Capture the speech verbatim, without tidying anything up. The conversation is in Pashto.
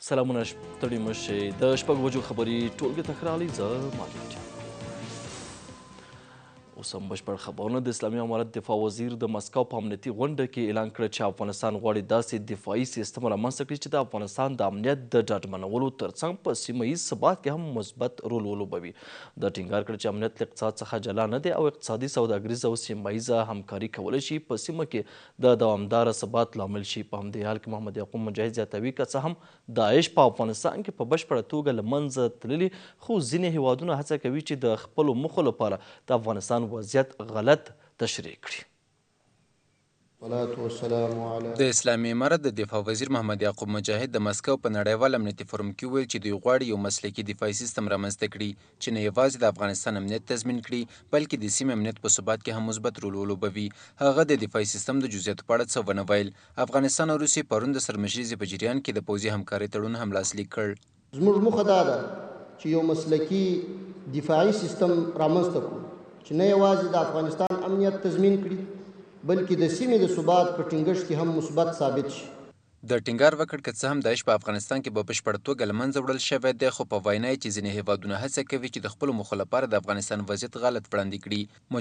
سلامونه ستړي مه شئ د شپږ بجو خبري ټولګې ته ښه راغلئ زه مالک یم اوس هم بشپړ خبرونه د اسلامي امارت دفاع وزیر د مسکو په امنیتي غونډه کې اعلان کړ چې افغانستان غواړي داسې دفاعي سیستم رامنځته کړي چې د افغانستان د امنیت د ډاډمنولو ترڅنګ په سیمه ییز ثبات کې هم مثبت رول ولوبوي د ټینګار کړ چې امنیت له اقتصاد څخه جلا نه دی او اقتصادي سوداګریزه او سیمه ییزه همکاري کولی شي په سیمه کې د دوامداره ثبات لامل شي په همدې حال کې محمد یعقوب مجاهد زیاتوي که څه هم داعش په افغانستان کې په بشپړه توګه له منځه تللي خو ځینې هیوادونه هڅه کوي چې د خپلو موخو لپاره د افغانستان وضعیت غلط تشریح کړي د اسلامي امارت د دفاع وزیر محمد یعقوب مجاهد د مسکو په نړیوال امنیتي فورم کې وویل چې دوی غواړي یو مسلکي دفاعي سیستم رامنځته کړي چې نه یوازې د افغانستان امنیت تضمین کړي بلکې د سیمې امنیت په ثبات کې هم مثبت رول ولوبوي. هغه د دفاعي سیستم د جزئیاتو په اړه څه ونه ویل. افغانستان او روسیې پرون د سرمشریزې په جریان کې د پوځي همکارۍ تړون هم لاسلیک کړ. زموږ موخه دا ده چې یو مسلکي دفاعي سیستم رامنځته کړو چې نه یوازې د افغانستان امنیت تضمین کړي بلکې د سیمې د ثبات په ټینګښت کې هم مثبت ثابت شي. د ټینګار وکړ که څه هم داعش په افغانستان کې په بشپړه توګه له منځه وړل شوی دی خو په وینا یې چې ځینې هیوادونه هڅه کوي چې د خپلو موخو لپاره د افغانستان وضعیت غلط وړاندې کړي.